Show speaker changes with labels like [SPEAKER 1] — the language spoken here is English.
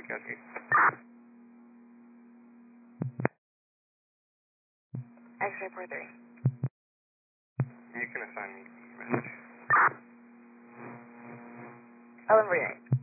[SPEAKER 1] Bukowski.
[SPEAKER 2] X-ray 43.
[SPEAKER 1] You can assign me message.
[SPEAKER 2] Ellen Brienne.